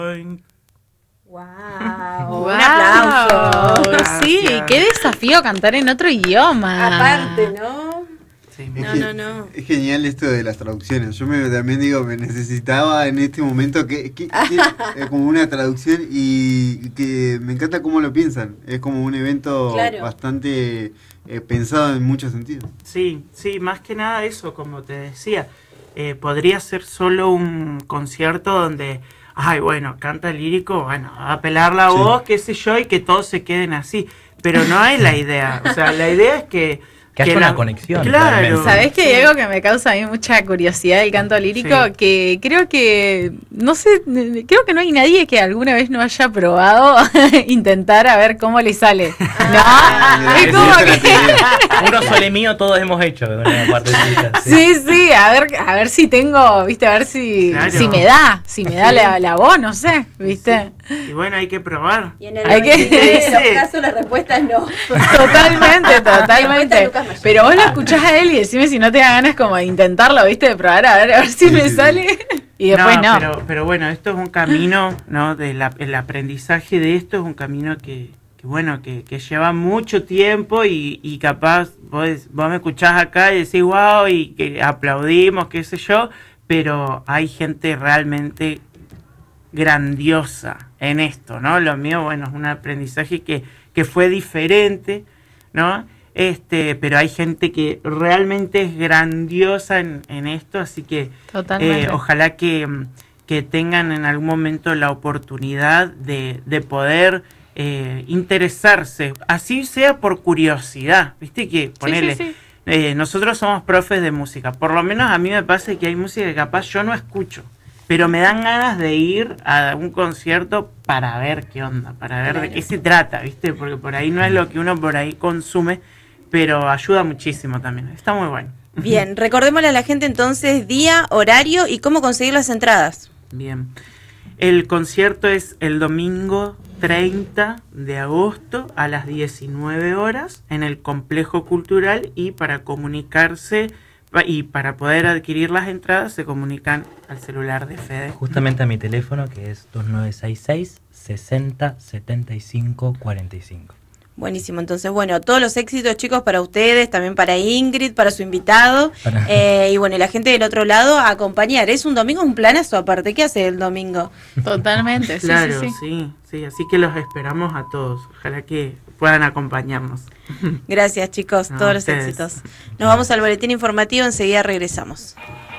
Wow, Un aplauso. Sí, qué desafío cantar en otro idioma. Aparte, ¿no? Sí, No. Es genial esto de las traducciones. Yo también digo, me necesitaba en este momento que como una traducción y que me encanta cómo lo piensan. Es como un evento bastante pensado en muchos sentidos. Sí, más que nada eso, como te decía. Podría ser solo un concierto donde, canta lírico, a pelar la voz, qué sé yo, y que todos se queden así. Pero no es la idea. O sea, la idea es que haya una conexión. Claro. ¿Sabés que hay algo que me causa a mí mucha curiosidad del canto lírico? Sí. Que creo que, no sé, creo que no hay nadie que alguna vez no haya probado intentar a ver cómo le sale. No, es como que... Uno sole mío todos hemos hecho. Sí, a ver si tengo, viste, a ver si me da la voz, no sé, viste. Y bueno, hay que probar. Y en el caso la respuesta es no. Totalmente. Pero vos lo escuchás a él y decime si no te da ganas como de intentarlo, viste, de probar a ver si me sale. Y después no. Pero bueno, esto es un camino, ¿no? El aprendizaje de esto es un camino que lleva mucho tiempo y capaz vos me escuchás acá y decís wow y que aplaudimos, qué sé yo, pero hay gente realmente grandiosa en esto, ¿no? Lo mío, bueno, es un aprendizaje que fue diferente, ¿no? Pero hay gente que realmente es grandiosa en esto, así que ojalá que tengan en algún momento la oportunidad de poder interesarse, así sea por curiosidad, viste que ponele, nosotros somos profes de música, por lo menos a mí me pasa que hay música que capaz yo no escucho, pero me dan ganas de ir a un concierto para ver qué onda, para ver de qué se trata, viste, porque por ahí no es lo que uno por ahí consume, pero ayuda muchísimo también, está muy bueno. Bien, recordémosle a la gente entonces día, horario y cómo conseguir las entradas. Bien, el concierto es el domingo 30 de agosto a las 19 horas en el Complejo Cultural, y para comunicarse y para poder adquirir las entradas se comunican al celular de Fede. Justamente a mi teléfono, que es 2966 60 75 45. Buenísimo, entonces todos los éxitos, chicos, para ustedes, también para Ingrid, para su invitado, y la gente del otro lado a acompañar. Es un domingo, un planazo aparte. ¿Qué hace el domingo? Totalmente, claro, sí, así que los esperamos a todos. Ojalá que puedan acompañarnos. Gracias, chicos, todos los éxitos. Nos vamos al boletín informativo, enseguida regresamos.